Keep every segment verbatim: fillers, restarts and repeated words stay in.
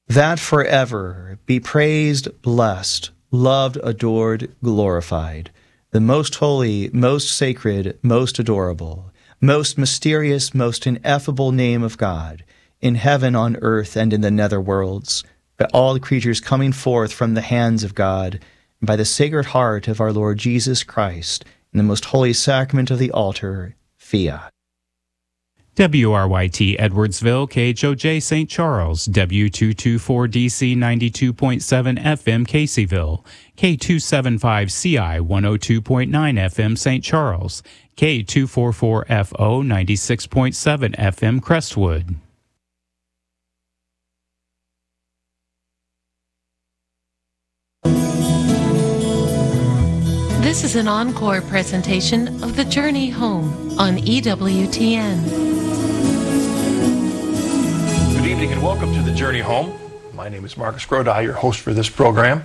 that forever be praised, blessed, loved, adored, glorified, the most holy, most sacred, most adorable, most mysterious, most ineffable name of God, in heaven, on earth, and in the nether worlds, by all creatures coming forth from the hands of God, and by the sacred heart of our Lord Jesus Christ, in the most holy sacrament of the altar, fiat. W R Y T Edwardsville, K H O J Saint Charles, W two twenty-four D C ninety-two point seven F M Caseyville, K two seventy-five C I one oh two point nine F M Saint Charles, K two forty-four F O ninety-six point seven F M Crestwood. This is an encore presentation of The Journey Home on E W T N. Good evening and welcome to The Journey Home. My name is Marcus Grodi, your host for this program,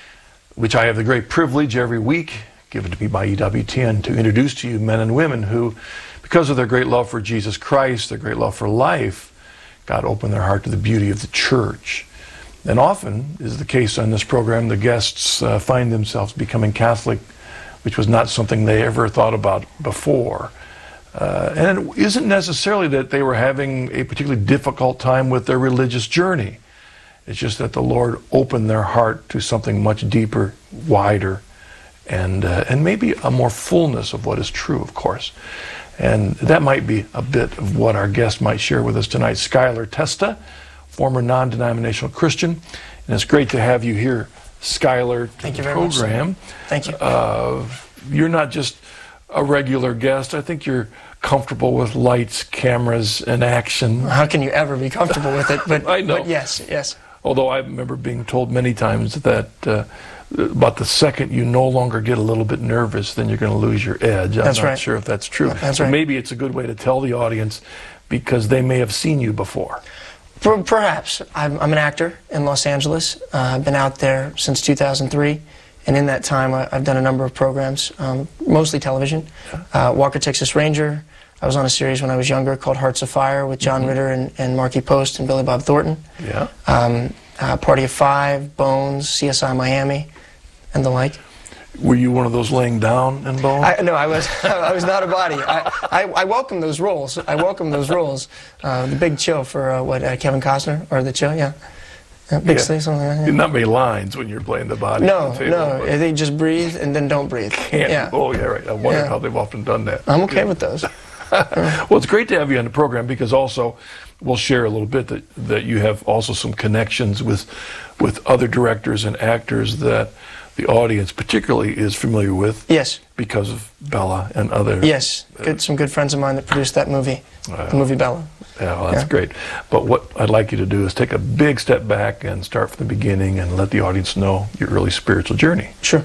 which I have the great privilege every week, given to me by E W T N, to introduce to you men and women who, because of their great love for Jesus Christ, their great love for life, God opened their heart to the beauty of the church. And often, is the case on this program, the guests uh, find themselves becoming Catholic, which was not something they ever thought about before. Uh, and it isn't necessarily that they were having a particularly difficult time with their religious journey. It's just that the Lord opened their heart to something much deeper, wider, and, uh, and maybe a more fullness of what is true, of course. And that might be a bit of what our guest might share with us tonight. Skylar Testa, former non-denominational Christian. And it's great to have you here, Skylar, Thank you the very program. much. Thank you. Uh, you're not just a regular guest. I think you're comfortable with lights, cameras, and action. How can you ever be comfortable with it? But I know. But yes, yes. Although I remember being told many times that uh, about the second you no longer get a little bit nervous, then you're going to lose your edge. I'm That's not right. sure if that's true. That's But right. maybe it's a good way to tell the audience because they may have seen you before. Per- Perhaps. I'm, I'm an actor in Los Angeles. Uh, I've been out there since two thousand three. And in that time, I, I've done a number of programs, um, mostly television. Uh, Walker, Texas Ranger. I was on a series when I was younger called Hearts of Fire with John Mm-hmm. Ritter and, and Marky Post and Billy Bob Thornton. Yeah. Um, uh, Party of Five, Bones, C S I Miami, and the like. Were you one of those laying down in Bones? I, no, I was. I was not a body. I, I, I welcome those roles. I welcome those roles. Uh, the Big Chill for uh, what uh, Kevin Costner or the Chill, yeah. Uh, big Yeah. Sleep, something like that. Yeah. Not many lines when you're playing the body. No, on the table, no. but They just breathe and then don't breathe. can't. Yeah. Oh, yeah, right. I wonder Yeah. how they've often done that. I'm okay with those. Well, it's great to have you on the program because also we'll share a little bit that, that you have also some connections with with other directors and actors that the audience particularly is familiar with. Yes. Because of Bella and other. Yes. Good. Some good friends of mine that produced that movie, Wow. the movie Bella. Yeah, well, that's Yeah. great. But what I'd like you to do is take a big step back and start from the beginning and let the audience know your early spiritual journey. Sure.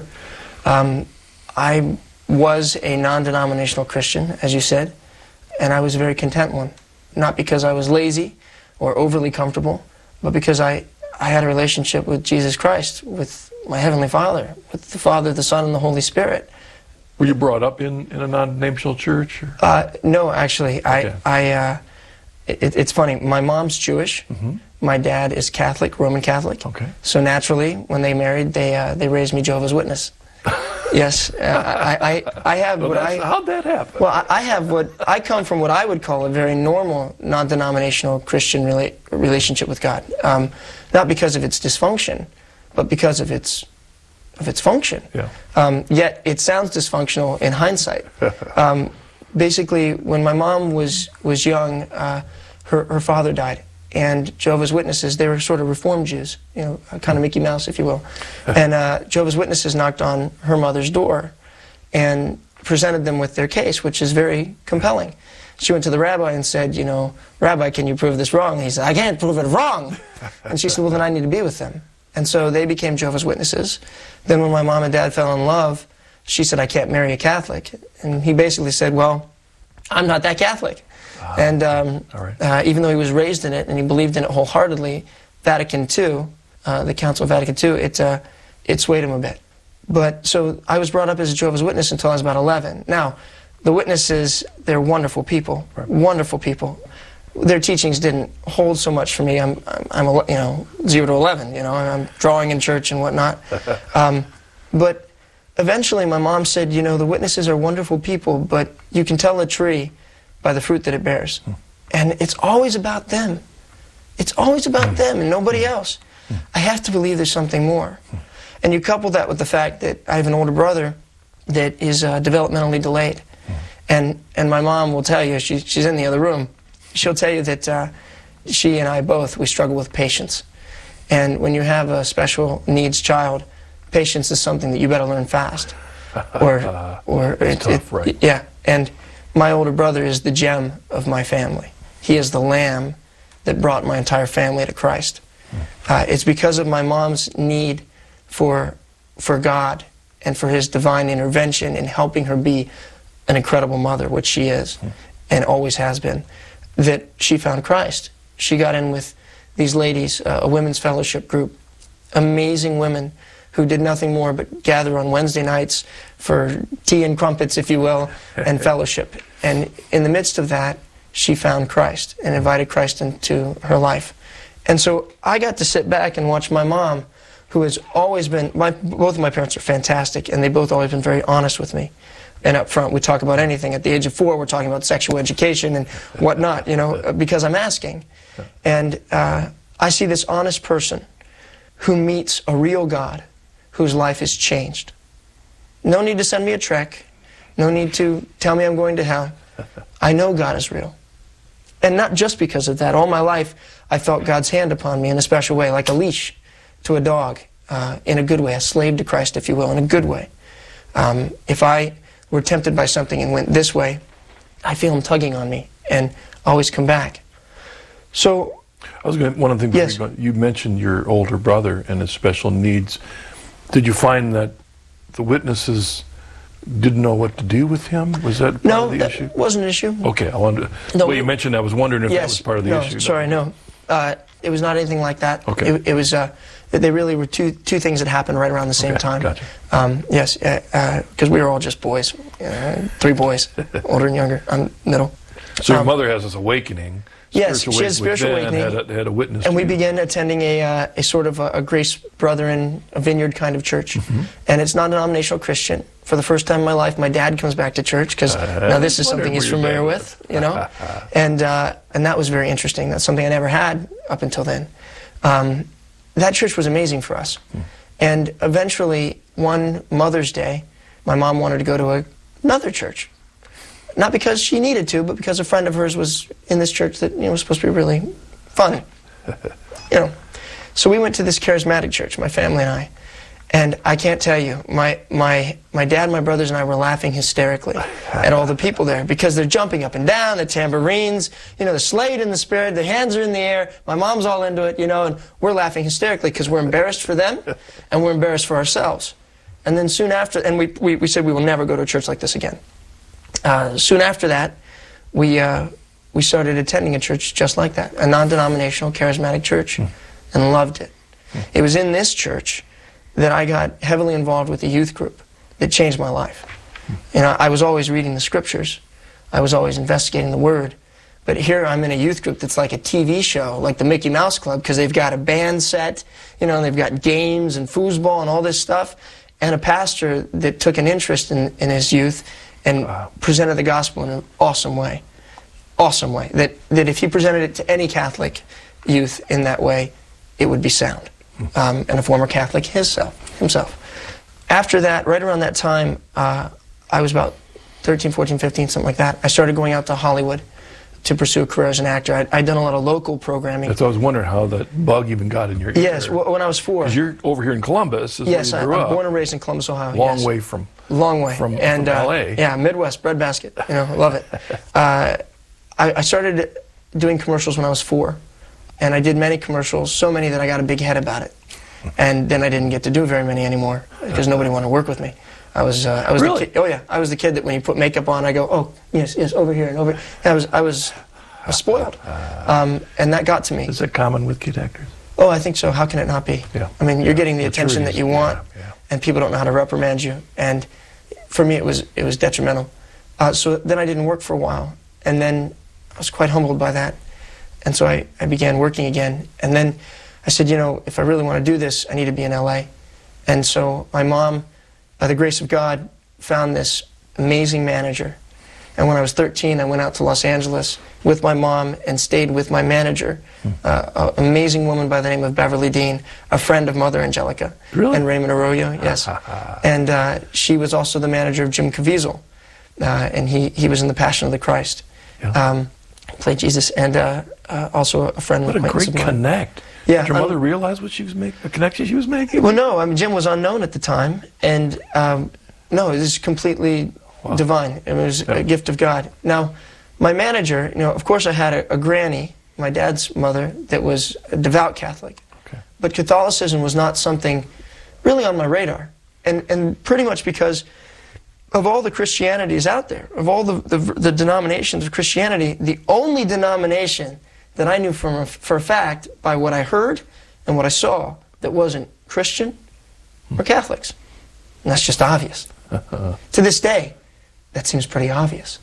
Um, I was a non-denominational Christian, as you said, and I was a very content one. Not because I was lazy or overly comfortable, but because I, I had a relationship with Jesus Christ, with my Heavenly Father, with the Father, the Son, and the Holy Spirit. Were you brought up in, in a non-denominational church? Or? Uh, no, actually, Okay. I, I, uh, it, it's funny. My mom's Jewish. Mhm. My dad is Catholic, Roman Catholic. Okay. So naturally, when they married, they uh, they raised me Jehovah's Witness. Yes, uh, I, I I have Well, what I. that's- how'd that happen? Well, I, I have what I come from. What I would call a very normal, non-denominational Christian rela relationship with God. Um, not because of its dysfunction, but because of its of its function. Yeah. Um, yet it sounds dysfunctional in hindsight. Um, basically, when my mom was was young, uh, her her father died, and Jehovah's Witnesses, they were sort of Reformed Jews, you know, kind of Mickey Mouse, if you will. And uh, Jehovah's Witnesses knocked on her mother's door, and presented them with their case, which is very compelling. She went to the rabbi and said, you know, Rabbi, can you prove this wrong? And he said, I can't prove it wrong. And she said, well, then I need to be with them. And so they became Jehovah's Witnesses. Then when my mom and dad fell in love, she said, I can't marry a Catholic. And he basically said, well, I'm not that Catholic. Ah, and um, all right. uh, even though he was raised in it and he believed in it wholeheartedly, Vatican Two, uh, the Council of Vatican Two, it, uh, it swayed him a bit. But so I was brought up as a Jehovah's Witness until I was about eleven. Now, the witnesses, they're wonderful people, Right. wonderful people. their teachings didn't hold so much for me. I'm, I'm, I'm a, you know, zero to eleven, you know, and I'm drawing in church and whatnot. Um, but eventually my mom said, you know, the witnesses are wonderful people, but you can tell a tree by the fruit that it bears. Mm. And it's always about them. It's always about mm. them and nobody else. Mm. I have to believe there's something more. Mm. And you couple that with the fact that I have an older brother that is uh, developmentally delayed. Mm. And, and my mom will tell you, she, she's in the other room, she'll tell you that uh, she and I both, we struggle with patience. And when you have a special needs child, patience is something that you better learn fast. Or, uh, or it, tough, it, right? Yeah. And my older brother is the gem of my family. He is the lamb that brought my entire family to Christ. Uh, it's because of my mom's need for, for God and for His divine intervention in helping her be an incredible mother, which she is and always has been, that she found Christ. She got in with these ladies, uh, a women's fellowship group, amazing women who did nothing more but gather on Wednesday nights for tea and crumpets, if you will, and fellowship. And in the midst of that, she found Christ and invited Christ into her life. And so I got to sit back and watch my mom, who has always been, my, both of my parents are fantastic, and they both always been very honest with me. And up front, we talk about anything. At the age of four, we're talking about sexual education and whatnot, you know, because I'm asking. And uh, I see this honest person who meets a real God whose life is changed. No need to send me a trek. No need to tell me I'm going to hell. I know God is real. And not just because of that. All my life, I felt God's hand upon me in a special way, like a leash to a dog, uh, in a good way, a slave to Christ, if you will, in a good way. Um, if I were tempted by something and went this way, I feel Him tugging on me and always come back. So, I was going to, one of the things yes. you, you mentioned your older brother and his special needs. Did you find that the witnesses didn't know what to do with him? Was that part no, of the that issue? wasn't an issue. Okay, I wanted to, no, well, you mentioned, I was wondering if yes, that was part of the no, issue. Sorry, no. Uh, it was not anything like that. Okay. It, it was, uh, they really were two, two things that happened right around the same okay, time. Gotcha. Um, yes, because uh, uh, we were all just boys. Uh, three boys, older and younger. I'm middle. So your um, mother has this awakening. Yes, she had a spiritual awakening. And had a, had a witness. And we you. began attending a, uh, a sort of a, a Grace Brethren, a Vineyard kind of church. Mm-hmm. And it's not denominational Christian. For the first time in my life, my dad comes back to church, because uh, now this is something he's familiar with, you know. and uh, and that was very interesting. That's something I never had up until then. Um, that church was amazing for us. Mm. And eventually, one Mother's Day, my mom wanted to go to a, another church. Not because she needed to, but because a friend of hers was in this church that, you know, was supposed to be really fun. You know. So we went to this charismatic church, my family and I. And I can't tell you, my, my, my dad, my brothers, and I were laughing hysterically at all the people there, because they're jumping up and down, the tambourines, you know, the slayed in the spirit, the hands are in the air, my mom's all into it, you know, and we're laughing hysterically because we're embarrassed for them and we're embarrassed for ourselves. And then soon after, and we, we, we said we will never go to a church like this again. Uh, soon after that, we, uh, we started attending a church just like that, a non-denominational, charismatic church, mm. and loved it. Mm. It was in this church that I got heavily involved with a youth group that changed my life. Mm. You know, I was always reading the scriptures. I was always investigating the Word. But here I'm in a youth group that's like a T V show, like the Mickey Mouse Club, because they've got a band set, you know, and they've got games and foosball and all this stuff, and a pastor that took an interest in, in his youth and wow. presented the gospel in an awesome way. Awesome way. That, that if he presented it to any Catholic youth in that way, it would be sound. Um, and a former Catholic himself. himself. After that, right around that time, uh, I was about thirteen, fourteen, fifteen, something like that. I started going out to Hollywood to pursue a career as an actor. I'd, I'd done a lot of local programming. That's, I was wondering how that bug even got in your ear. Yes, w when I was four. Because you're over here in Columbus. Is yes, where you I, grew I'm up. born and raised in Columbus, Ohio. Long yes. way from Long way. From, and, from uh, L A. Yeah, Midwest, breadbasket. You know, love it. Uh, I, I started doing commercials when I was four. And I did many commercials, so many that I got a big head about it. And then I didn't get to do very many anymore because nobody wanted to work with me. I was, uh, I was really? the kid, oh yeah, I was the kid that when you put makeup on, I go, oh yes, yes, over here and over. I was, I was, I was spoiled, um, and that got to me. Is that common with kid actors? Oh, I think so. How can it not be? Yeah. I mean, you're getting the It attention sure that you is. want, Yeah, yeah. and people don't know how to reprimand you. And for me, it was, it was detrimental. Uh, so then I didn't work for a while, and then I was quite humbled by that. And so I, I began working again. And then I said, you know, if I really want to do this, I need to be in L A. And so my mom, by the grace of God, found this amazing manager. And when I was thirteen, I went out to Los Angeles with my mom and stayed with my manager, uh, an amazing woman by the name of Beverly Dean, a friend of Mother Angelica. Really? And Raymond Arroyo, yes. And uh, she was also the manager of Jim Caviezel. Uh, and he, he was in The Passion of the Christ. Yeah. Um, played Jesus, and uh, uh, also a friend. What a great connect. Yeah, Did your mother um, realize what she was making, the connection she was making? Well, no, I mean, Jim was unknown at the time, and um, no, it was completely wow. divine. It was yeah. a gift of God. Now, my manager, you know, of course I had a, a granny, my dad's mother, that was a devout Catholic. Okay. But Catholicism was not something really on my radar. And, and pretty much because of all the Christianities out there, of all the, the, the denominations of Christianity, the only denomination that I knew from a, for a fact by what I heard and what I saw that wasn't Christian were Catholics. And that's just obvious. To this day, that seems pretty obvious.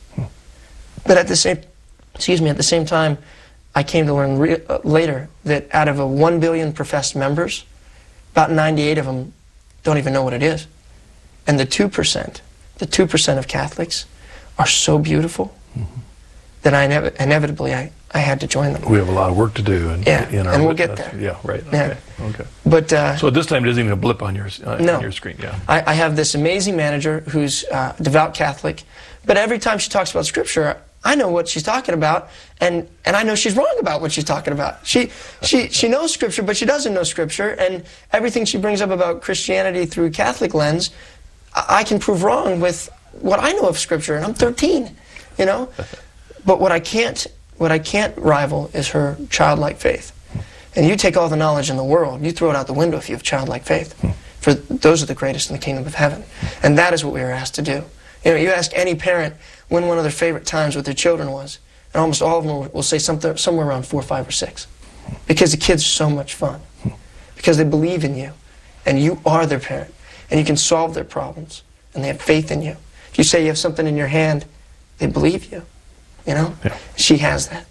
But at the same, excuse me, at the same time, I came to learn re uh, later that out of a one billion professed members, about ninety-eight of them don't even know what it is. And the two percent, the two percent of Catholics are so beautiful mm-hmm. that I inev inevitably I, I had to join them. We have a lot of work to do. In, yeah, in our and we'll get there. Yeah, right. Yeah. Okay. okay. But, uh, so at this time, it isn't even a blip on your, uh, no. on your screen. Yeah. I, I have this amazing manager who's uh, devout Catholic, but every time she talks about Scripture, I know what she's talking about, and, and I know she's wrong about what she's talking about. She, she, she knows Scripture, but she doesn't know Scripture, and everything she brings up about Christianity through Catholic lens, I, I can prove wrong with what I know of Scripture, and I'm thirteen, you know? But what I can't, what I can't rival is her childlike faith. And you take all the knowledge in the world, you throw it out the window if you have childlike faith. For those are the greatest in the kingdom of heaven. And that is what we are asked to do. You know, you ask any parent when one of their favorite times with their children was, and almost all of them will, will say something, somewhere around four, five, or six. Because the kids are so much fun. Because they believe in you. And you are their parent. And you can solve their problems. And they have faith in you. If you say you have something in your hand, they believe you. You know? Yeah. She has that.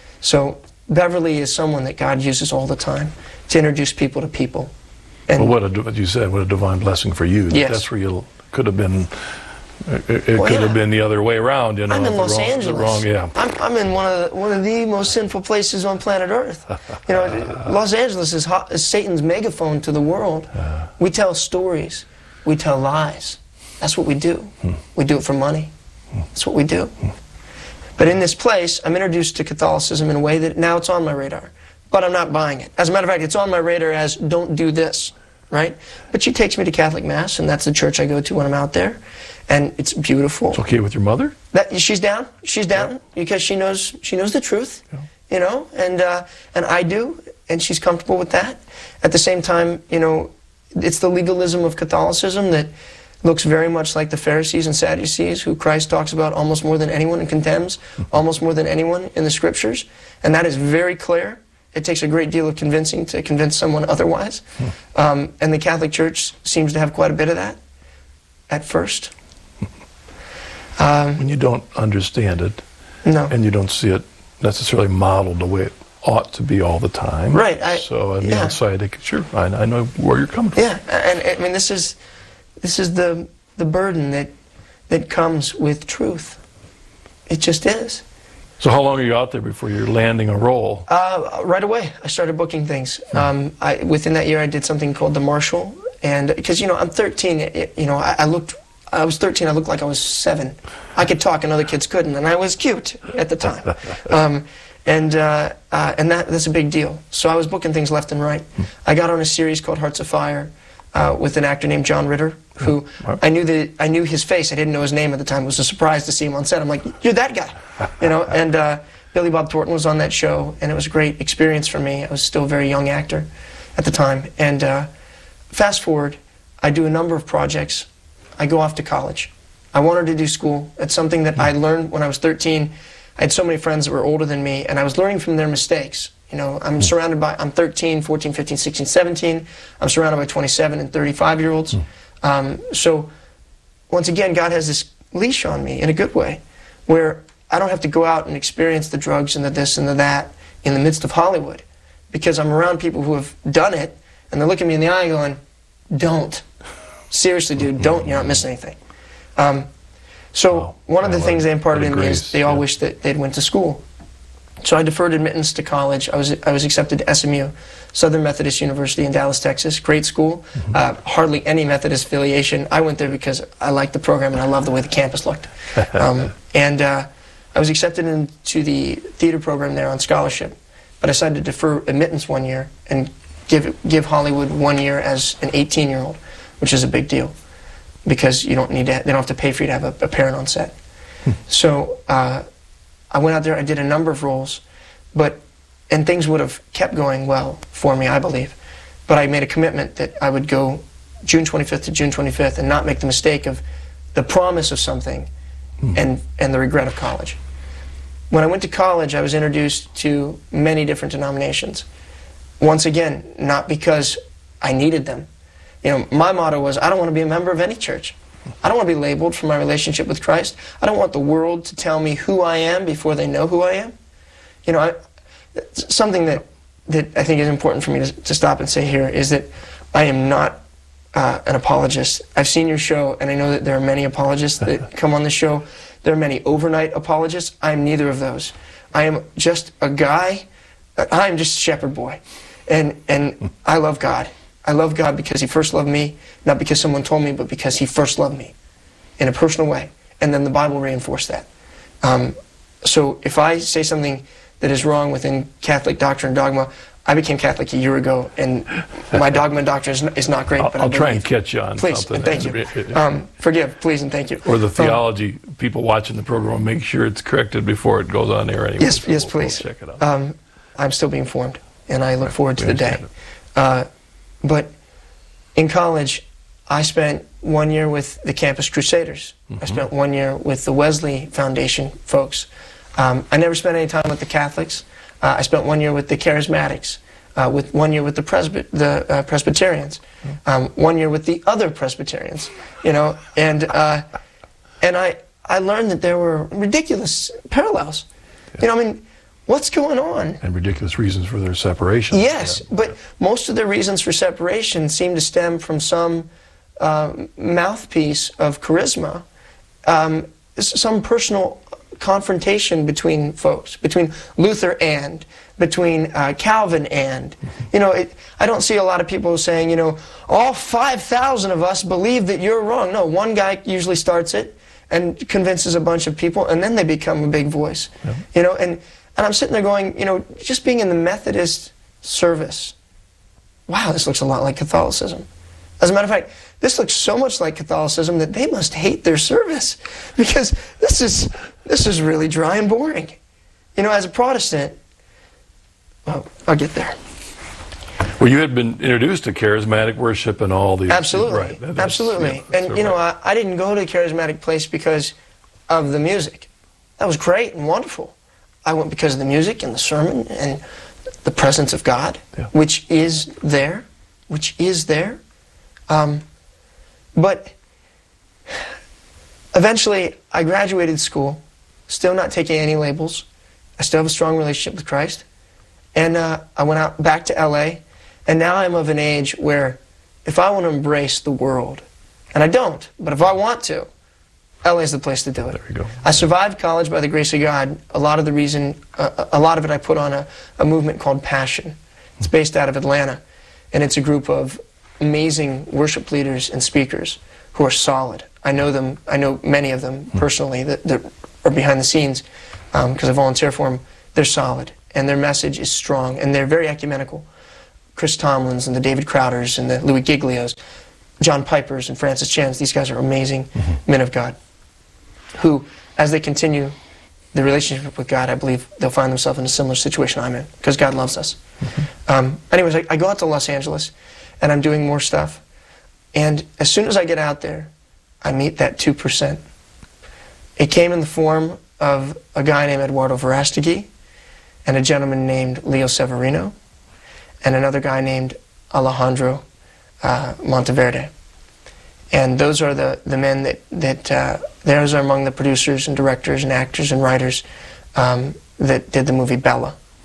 So Beverly is someone that God uses all the time to introduce people to people. And well, what, a, what you said, what a divine blessing for you. Yes. That's where you could have been, it, it well, could yeah. have been the other way around. You know, I'm in the Los wrong, Angeles. The wrong, yeah. I'm, I'm in one of, the, one of the most sinful places on planet Earth. You know, Los Angeles is, hot, is Satan's megaphone to the world. Uh, we tell stories. We tell lies. That's what we do. Hmm. We do it for money. Hmm. That's what we do. Hmm. But in this place, I'm introduced to Catholicism in a way that now it's on my radar. But I'm not buying it. As a matter of fact, it's on my radar as don't do this, right? But she takes me to Catholic Mass, and that's the church I go to when I'm out there. And it's beautiful. It's okay with your mother? That, she's down. She's down yeah. because she knows she knows the truth, yeah. you know, and, uh, and I do, and she's comfortable with that. At the same time, you know, it's the legalism of Catholicism that looks very much like the Pharisees and Sadducees, who Christ talks about almost more than anyone and condemns almost more than anyone in the Scriptures. And that is very clear. It takes a great deal of convincing to convince someone otherwise. Um, and the Catholic Church seems to have quite a bit of that at first. Um, when you don't understand it, no. and you don't see it necessarily modeled the way it ought to be all the time. Right. I, so on the yeah. outside, it, sure, I, I know where you're coming from. Yeah, and I mean, this is... This is the, the burden that, that comes with truth. It just is. So how long are you out there before you're landing a role? Uh, right away, I started booking things. Um, I, within that year, I did something called The Marshal. And because, you know, I'm thirteen, you know, I, I looked, I was thirteen, I looked like I was seven. I could talk and other kids couldn't, and I was cute at the time. Um, and uh, uh, and that, that's a big deal. So I was booking things left and right. I got on a series called Hearts of Fire. Uh, with an actor named John Ritter, who I knew that I knew his face. I didn't know his name at the time. It was a surprise to see him on set. I'm like, you're that guy, you know. And uh, Billy Bob Thornton was on that show, and it was a great experience for me. I was still a very young actor at the time. And uh, fast forward, I do a number of projects. I go off to college. I wanted to do school. It's something that I learned when I was thirteen. I had so many friends that were older than me, and I was learning from their mistakes. You know, I'm surrounded by, I'm thirteen, fourteen, fifteen, sixteen, seventeen. I'm surrounded by twenty-seven and thirty-five-year-olds. Mm. Um, so, once again, God has this leash on me in a good way, where I don't have to go out and experience the drugs and the this and the that in the midst of Hollywood because I'm around people who have done it, and they're looking me in the eye going, don't. Seriously, dude, don't. You're not missing anything. Um, so wow. one of the what things a, they imparted in me grace, is they all yeah. wished that they'd went to school. So I deferred admittance to college. I was, I was accepted to S M U, Southern Methodist University in Dallas, Texas. Great school. Mm-hmm. uh, hardly any Methodist affiliation. I went there because I liked the program and I loved the way the campus looked. Um, and uh, I was accepted into the theater program there on scholarship. But I decided to defer admittance one year and give, give Hollywood one year as an eighteen-year-old, which is a big deal because you don't need to, they don't have to pay for you to have a, a parent on set. Hmm. So uh, I went out there, I did a number of roles, but, and things would have kept going well for me, I believe. But I made a commitment that I would go June twenty-fifth to June twenty-fifth and not make the mistake of the promise of something hmm. and, and the regret of college. When I went to college, I was introduced to many different denominations. Once again, not because I needed them. You know, my motto was, I don't want to be a member of any church. I don't want to be labeled for my relationship with Christ. I don't want the world to tell me who I am before they know who I am. You know, I, something that, that I think is important for me to, to stop and say here is that I am not uh, an apologist. I've seen your show, and I know that there are many apologists that come on the show. There are many overnight apologists. I am neither of those. I am just a guy. I am just a shepherd boy. And, and I love God. I love God because he first loved me, not because someone told me, but because he first loved me in a personal way. And then the Bible reinforced that. Um, so if I say something that is wrong within Catholic doctrine and dogma, I became Catholic a year ago, and my dogma and doctrine is not, is not great. I'll, but I'll I try and catch you on please, something. Please, and thank you. Um, forgive, please, and thank you. Or the theology, um, people watching the program, make sure it's corrected before it goes on air anyway. Yes, so yes, we'll, please. We'll check it out. Um, I'm still being formed, and I look forward to we the day. Uh, but in college, I spent one year with the Campus Crusaders. Mm-hmm. I spent one year with the Wesley Foundation folks. Um, I never spent any time with the Catholics. Uh, I spent one year with the Charismatics. Uh, with one year with the, Presby the uh, Presbyterians, um, one year with the other Presbyterians, you know, and uh, and I I learned that there were ridiculous parallels. Yeah. You know, I mean, what's going on? And ridiculous reasons for their separation. Yes, yeah. But most of the reasons for separation seem to stem from some uh, mouthpiece of charisma, um, some personal confrontation between folks, between Luther and, between uh, Calvin and. You know, it, I don't see a lot of people saying, you know, all five thousand of us believe that you're wrong. No, one guy usually starts it and convinces a bunch of people, and then they become a big voice. Yeah. You know, and, and I'm sitting there going, you know, just being in the Methodist service, wow, this looks a lot like Catholicism. As a matter of fact, this looks so much like Catholicism that they must hate their service, because this is this is really dry and boring. You know, as a Protestant, well, I'll get there. Well, you had been introduced to charismatic worship and all the absolutely, right. That, absolutely. Yeah, and you know, I, I didn't go to the charismatic place because of the music. That was great and wonderful. I went because of the music and the sermon and the presence of God, yeah. which is there, which is there. Um, but eventually, I graduated school, still not taking any labels. I still have a strong relationship with Christ. And uh, I went out back to L A, and now I'm of an age where if I want to embrace the world, and I don't, but if I want to, L A is the place to do it. There you go. I survived college by the grace of God. A lot of the reason, uh, a lot of it I put on a, a movement called Passion. It's based out of Atlanta, and it's a group of amazing worship leaders and speakers who are solid. I know them, I know many of them personally that, that are behind the scenes because um, I volunteer for them. They're solid, and their message is strong, and they're very ecumenical. Chris Tomlins and the David Crowders and the Louis Giglios, John Pipers and Francis Chans, these guys are amazing mm-hmm. men of God who, as they continue the relationship with God, I believe they'll find themselves in a similar situation I'm in, because God loves us. Mm-hmm. um, anyways, I, I go out to Los Angeles, and I'm doing more stuff. And as soon as I get out there, I meet that two percent. It came in the form of a guy named Eduardo Verastegui, and a gentleman named Leo Severino, and another guy named Alejandro uh, Monteverde. And those are the, the men that, that uh, those are among the producers and directors and actors and writers um, that did the movie Bella.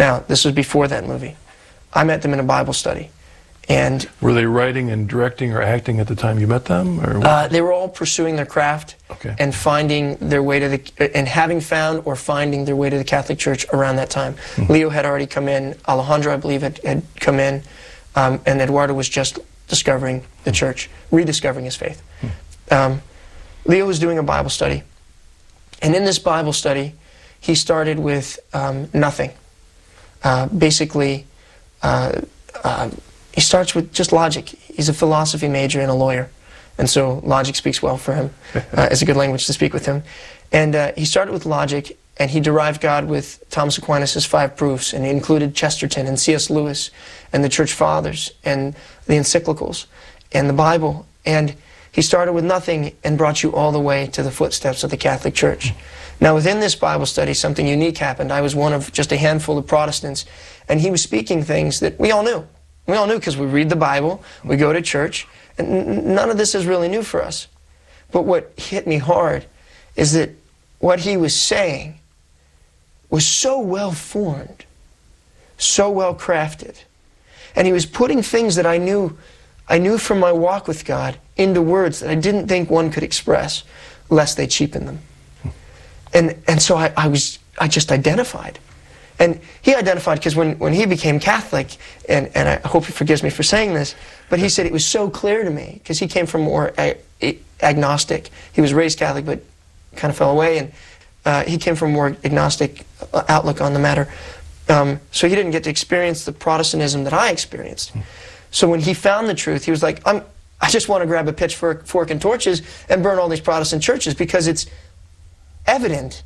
Now, this was before that movie. I met them in a Bible study. And were they writing and directing or acting at the time you met them? Or what? Uh, they were all pursuing their craft okay. and finding their way to the, and having found or finding their way to the Catholic Church around that time. Mm-hmm. Leo had already come in. Alejandro, I believe, had, had come in. Um, and Eduardo was just discovering the mm-hmm. church, rediscovering his faith. Mm-hmm. um, Leo was doing a Bible study. And in this Bible study, he started with um, nothing. Uh, basically, uh, uh, he starts with just logic. He's a philosophy major and a lawyer, and so logic speaks well for him. Uh, it's a good language to speak with him. And uh, he started with logic, and he derived God with Thomas Aquinas' five proofs, and he included Chesterton and C S Lewis and the Church Fathers and the encyclicals and the Bible. And he started with nothing and brought you all the way to the footsteps of the Catholic Church. Now, within this Bible study, something unique happened. I was one of just a handful of Protestants, and he was speaking things that we all knew. We all knew because we read the Bible, we go to church, and none of this is really new for us. But what hit me hard is that what he was saying was so well formed, so well crafted, and he was putting things that I knew, I knew from my walk with God into words that I didn't think one could express, lest they cheapen them. And and so I, I was I just identified. And he identified because when, when he became Catholic, and, and I hope he forgives me for saying this, but he said it was so clear to me, because he came from more ag agnostic. He was raised Catholic, but kind of fell away, and uh, he came from a more agnostic outlook on the matter. Um, so he didn't get to experience the Protestantism that I experienced. So when he found the truth, he was like, I'm, I just want to grab a pitchfork fork and torches and burn all these Protestant churches, because it's evident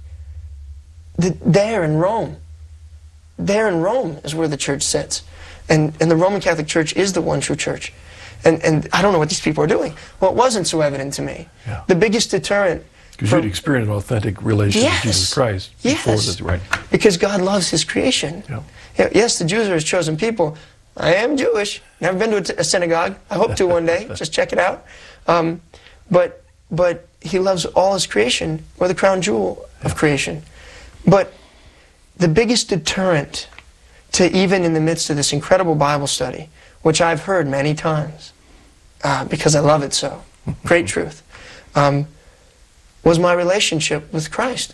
that there in Rome, there in Rome is where the church sits. And, and the Roman Catholic Church is the one true church. And, and I don't know what these people are doing. Well, it wasn't so evident to me. Yeah. The biggest deterrent... Because you'd experienced an authentic relationship yes, with Jesus Christ before yes, this, right? Because God loves His creation. Yeah. Yes, the Jews are His chosen people. I am Jewish. Never been to a synagogue. I hope to one day. Just check it out. Um, but, but He loves all His creation. We're the crown jewel of yeah. creation. But the biggest deterrent to even in the midst of this incredible Bible study, which I've heard many times, uh, because I love it so, great truth, um, was my relationship with Christ.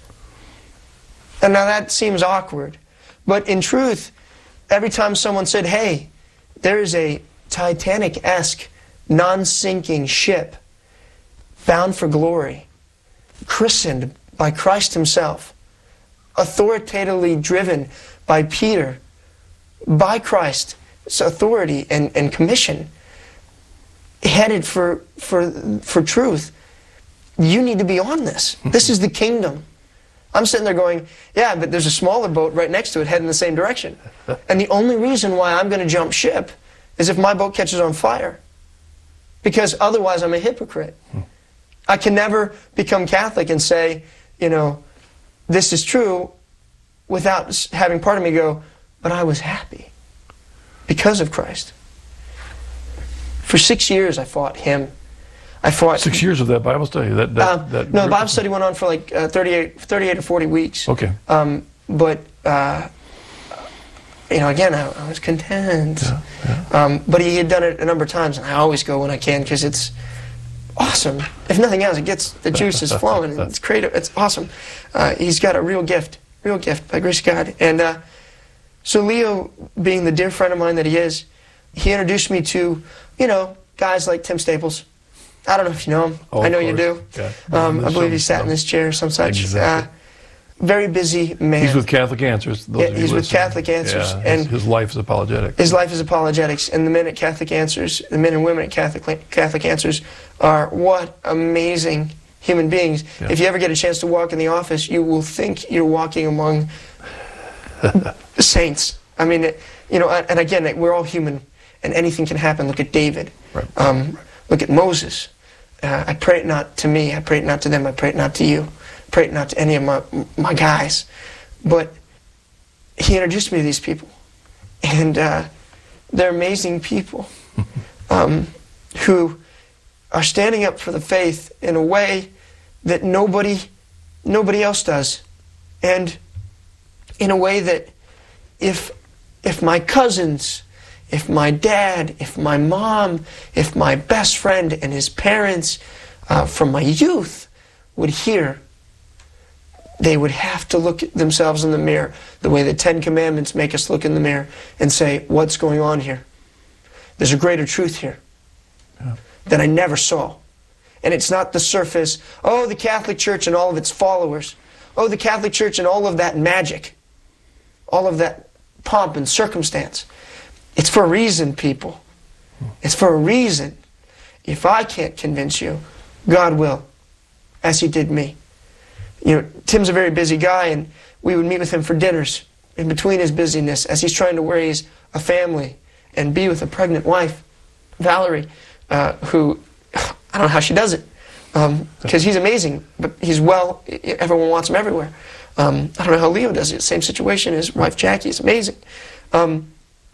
And now that seems awkward, but in truth, every time someone said, hey, there is a Titanic-esque, non-sinking ship bound for glory, christened by Christ Himself, authoritatively driven by Peter, by Christ's authority and, and commission, headed for, for, for truth, you need to be on this. This is the kingdom. I'm sitting there going, yeah, but there's a smaller boat right next to it heading the same direction. And the only reason why I'm going to jump ship is if my boat catches on fire. Because otherwise I'm a hypocrite. I can never become Catholic and say, you know, this is true, without having part of me go, but I was happy because of Christ. For six years I fought him. I fought six years of that Bible study. That, that, uh, that no, the Bible study went on for like uh, thirty-eight, thirty-eight or forty weeks. Okay. Um, but uh, you know, again, I, I was content. Yeah, yeah. Um, but he had done it a number of times, and I always go when I can because it's awesome. If nothing else, it gets the juices flowing. It's creative. It's awesome. Uh, he's got a real gift, real gift by grace of God. And uh, so Leo, being the dear friend of mine that he is, he introduced me to, you know, guys like Tim Staples. I don't know if you know him. Oh, I know course. you do. Yeah. Um, I believe he sat in this chair or some such. Exactly. Uh, very busy man. He's with Catholic Answers. Those yeah, of you he's with listening. Catholic Answers. Yeah, and his, his life is apologetics. His life is apologetics. And the men at Catholic Answers, the men and women at Catholic Catholic Answers, are what amazing human beings. Yeah. If you ever get a chance to walk in the office, you will think you're walking among saints. I mean, you know, and again, we're all human, and anything can happen. Look at David. Right. Um, right. Look at Moses. Uh, I pray it not to me. I pray it not to them. I pray it not to you. I pray it not to any of my my guys. But he introduced me to these people, and uh, they're amazing people um, who are standing up for the faith in a way that nobody nobody else does, and in a way that if, if my cousins, if my dad, if my mom, if my best friend and his parents uh, from my youth would hear, they would have to look at themselves in the mirror the way the Ten Commandments make us look in the mirror and say, what's going on here? There's a greater truth here yeah. that I never saw. And it's not the surface, oh, the Catholic Church and all of its followers. Oh, the Catholic Church and all of that magic. All of that pomp and circumstance. It's for a reason, people. It's for a reason. If I can't convince you, God will, as He did me. You know, Tim's a very busy guy, and we would meet with him for dinners in between his busyness as he's trying to raise a family and be with a pregnant wife, Valerie, uh, who, I don't know how she does it, because um, he's amazing, but he's well, everyone wants him everywhere. Um, I don't know how Leo does it, same situation, his wife Jackie is amazing. Um,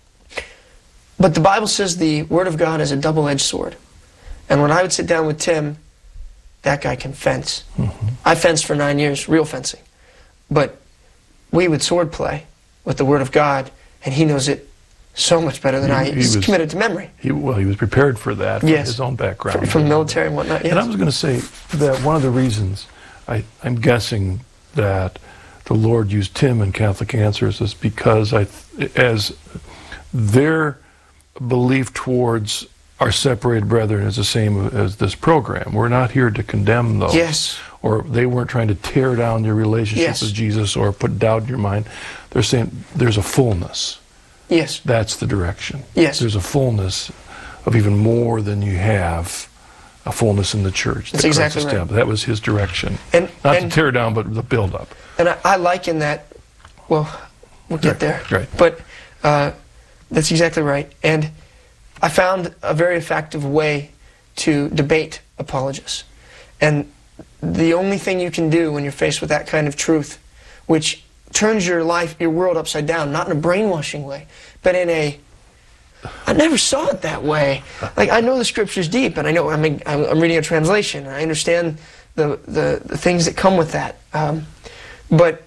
but the Bible says the Word of God is a double-edged sword. And when I would sit down with Tim, that guy can fence. Mm-hmm. I fenced for nine years, real fencing. But we would sword play with the Word of God, and he knows it so much better than he, I. He's he was, committed to memory. He, well, he was prepared for that from yes. his own background. From, from the military and whatnot, yes. And I was going to say that one of the reasons, I, I'm guessing that the Lord used Tim in Catholic Answers is because I, as their belief towards our separated brethren is the same as this program. We're not here to condemn those. Yes. Or they weren't trying to tear down your relationship yes. with Jesus or put doubt in your mind. They're saying there's a fullness. Yes. That's the direction. Yes. There's a fullness of even more than you have, a fullness in the church. That's exactly right. That was his direction. And, not and, to tear down, but the build up. And I, I liken that, well, we'll get right. there. Right. But uh, that's exactly right. And I found a very effective way to debate apologists. And the only thing you can do when you're faced with that kind of truth, which turns your life, your world upside down, not in a brainwashing way, but in a, I never saw it that way. Like, I know the scriptures deep, and I know, I mean, I'm reading a translation, and I understand the, the, the things that come with that. Um, but,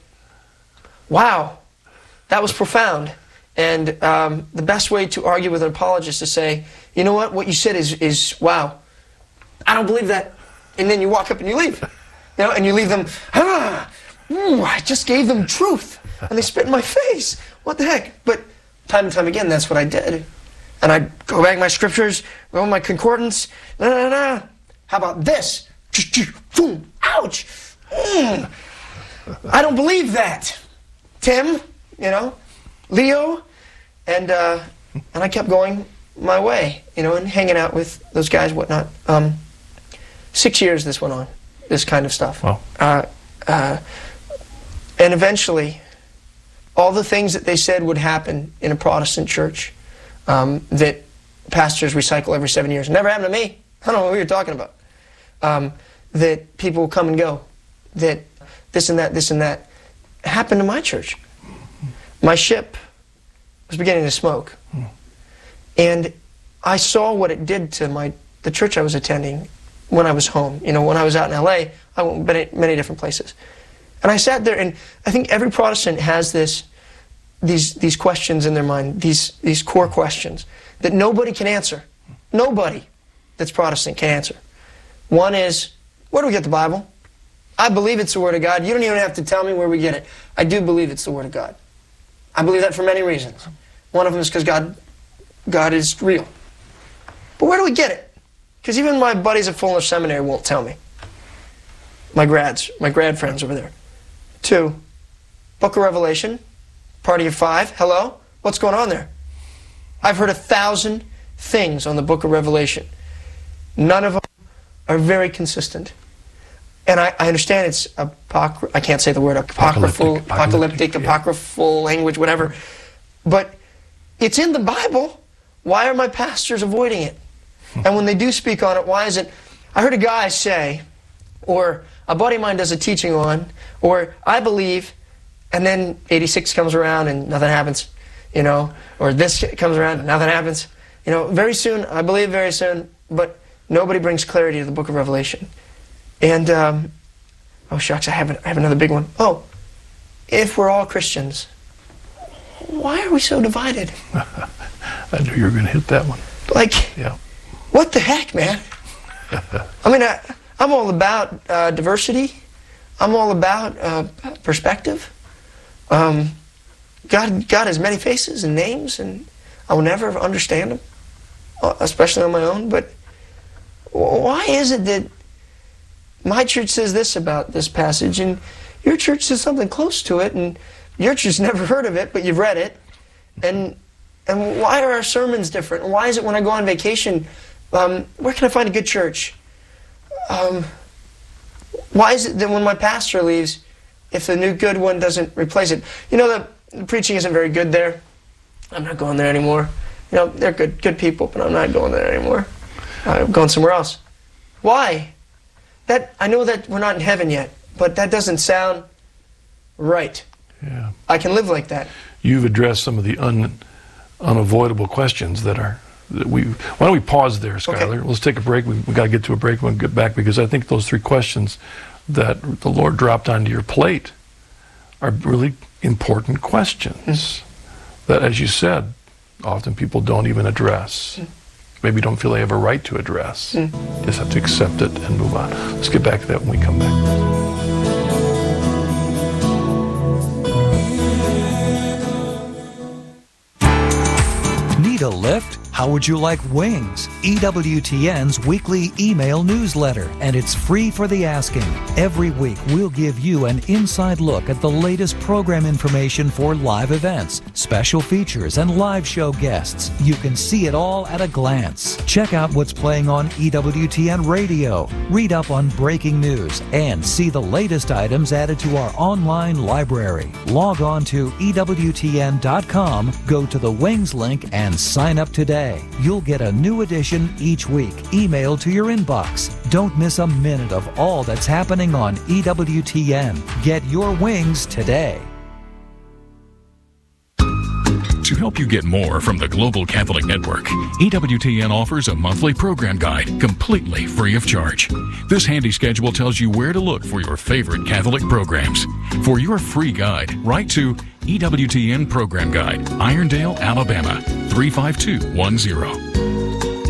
wow, that was profound. And um, the best way to argue with an apologist is to say, you know what, what you said is, is wow, I don't believe that. And then you walk up and you leave. You know, and you leave them, ah, ooh, I just gave them truth. And they spit in my face. What the heck? But time and time again, that's what I did. And I'd go back to my scriptures, go to my concordance, na na na. How about this? Boom, ouch. Mm. I don't believe that. Tim, you know, Leo, and uh, and I kept going my way, you know, and hanging out with those guys, whatnot. Um, six years this went on, this kind of stuff. Wow. Uh, uh, and eventually, all the things that they said would happen in a Protestant church um, that pastors recycle every seven years. Never happened to me. I don't know what you're talking about. Um, that people come and go. That this and that, this and that happened to my church. My ship was beginning to smoke. Hmm. And I saw what it did to my the church I was attending when I was home. You know, when I was out in L A, I went many, many different places. And I sat there, and I think every Protestant has this, these, these questions in their mind, these, these core questions that nobody can answer. Nobody that's Protestant can answer. One is, where do we get the Bible? I believe it's the Word of God. You don't even have to tell me where we get it. I do believe it's the Word of God. I believe that for many reasons. One of them is because God, God is real. But where do we get it? Because even my buddies at Fullness Seminary won't tell me. My grads, my grad friends over there. Two, Book of Revelation, party of five. Hello? What's going on there? I've heard a thousand things on the Book of Revelation. None of them are very consistent. And I, I understand it's apocry- I can't say the word apocryphal, apocalyptic, apocalyptic, yeah. apocryphal language, whatever. But it's in the Bible. Why are my pastors avoiding it? And when they do speak on it, why is it? I heard a guy say, or a buddy of mine does a teaching on, or I believe, and then eighty-six comes around and nothing happens, you know, or this comes around and nothing happens. You know, very soon, I believe very soon, but nobody brings clarity to the Book of Revelation. And, um, oh shucks, I have, I have another big one. Oh, if we're all Christians, why are we so divided? I knew you were going to hit that one. Like, Yeah. what the heck, man? I mean, I, I'm all about uh, diversity. I'm all about uh, perspective. Um, God, God has many faces and names, and I will never understand them, especially on my own. But why is it that my church says this about this passage, and your church says something close to it, and your church has never heard of it, but you've read it? And and why are our sermons different? And why is it when I go on vacation, um, where can I find a good church? Um, why is it that when my pastor leaves, if the new good one doesn't replace it? You know, the, the preaching isn't very good there. I'm not going there anymore. You know, they're good, good people, but I'm not going there anymore. I'm going somewhere else. Why? That I know that we're not in heaven yet, but that doesn't sound right. Yeah. I can live like that. You've addressed some of the un, unavoidable questions that are that we. Why don't we pause there, Skylar? Okay. Let's take a break. We we got to get to a break. We'll get back because I think those three questions that the Lord dropped onto your plate are really important questions mm. that, as you said, often people don't even address. Mm. Maybe don't feel they have a right to address. Mm. Just have to accept it and move on. Let's get back to that when we come back. Need a lift? How would you like wings? E W T N's weekly email newsletter, and it's free for the asking. Every week, we'll give you an inside look at the latest program information for live events, special features, and live show guests. You can see it all at a glance. Check out what's playing on E W T N Radio, read up on breaking news, and see the latest items added to our online library. Log on to E W T N dot com, go to the Wings link, and sign up today. You'll get a new edition each week, emailed to your inbox. Don't miss a minute of all that's happening on E W T N. Get your wings today. To help you get more from the Global Catholic Network, E W T N offers a monthly program guide completely free of charge. This handy schedule tells you where to look for your favorite Catholic programs. For your free guide, write to E W T N Program Guide, Irondale, Alabama, three five two one zero.